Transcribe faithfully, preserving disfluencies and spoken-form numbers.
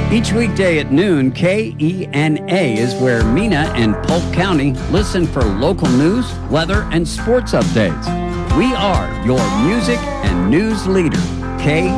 Each weekday at noon, K E N A is where Mena and Polk County listen for local news, weather, and sports updates. We are your music and news leader, K